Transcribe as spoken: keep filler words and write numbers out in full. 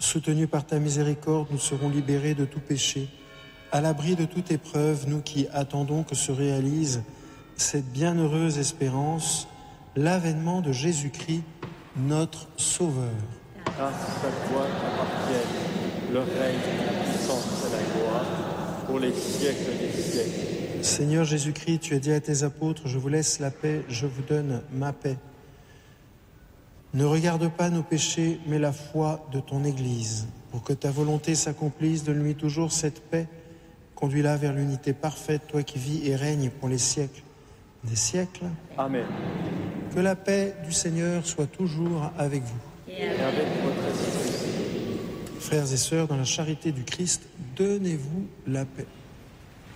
Soutenus par ta miséricorde, nous serons libérés de tout péché. À l'abri de toute épreuve, nous qui attendons que se réalise cette bienheureuse espérance, l'avènement de Jésus-Christ, notre Sauveur. Grâce à toi appartiennent le règne, la puissance et la gloire pour les siècles des siècles. Seigneur Jésus-Christ, tu as dit à tes apôtres, je vous laisse la paix, je vous donne ma paix. Ne regarde pas nos péchés, mais la foi de ton Église. Pour que ta volonté s'accomplisse, donne-lui toujours cette paix. Conduis-la vers l'unité parfaite, toi qui vis et règnes pour les siècles des siècles. Amen. Que la paix du Seigneur soit toujours avec vous. Et avec votre esprit. Frères et sœurs, dans la charité du Christ, donnez-vous la paix.